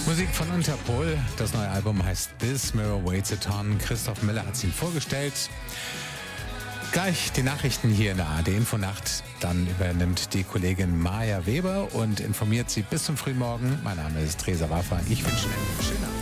Musik von Interpol. Das neue Album heißt This Mirror Weighs a Ton. Christoph Miller hat es Ihnen vorgestellt. Gleich die Nachrichten hier in der ARD Infonacht. Dann übernimmt die Kollegin Maja Weber und informiert Sie bis zum frühen Morgen. Mein Name ist Theresa Waffer. Ich wünsche Ihnen einen schönen Abend.